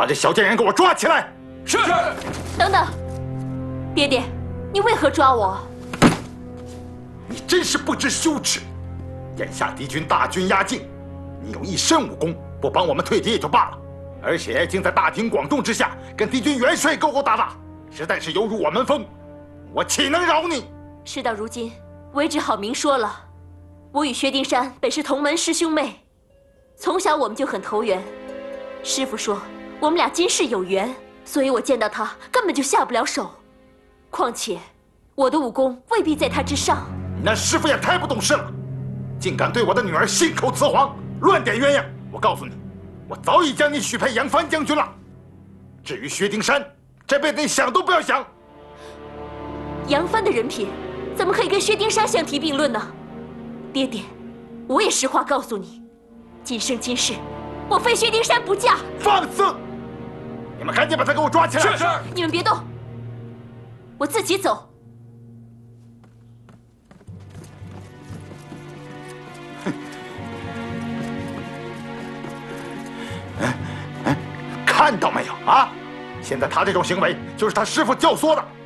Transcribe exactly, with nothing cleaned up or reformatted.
这小贱人给我抓起来！ 是。 等等，爹爹，你为何抓我？ 你真是不知羞耻！眼下敌军大军压境，你有一身武功，不帮我们退敌也就罢了，而且竟在大庭广众之下跟敌军元帅勾勾搭搭，实在是有辱我门风，我岂能饶你？ 事到如今，为只好明说了，我与薛丁山本是同门师兄妹，从小我们就很投缘。师傅说我们俩今世有缘，所以我见到他根本就下不了手。况且我的武功未必在他之上。 你那师傅也太不懂事了，竟敢对我的女儿信口雌黄，乱点鸳鸯！我告诉你，我早已将你许配杨帆将军了。至于薛丁山，这辈子你想都不要想。 杨帆的人品怎么可以跟薛丁山相提并论呢？爹爹，我也实话告诉你，今生今世，我非薛丁山不嫁。 放肆！你们赶紧把他给我抓起来！ 是是。 你们别动，我自己走。 看到没有啊？现在他这种行为就是他师傅教唆的。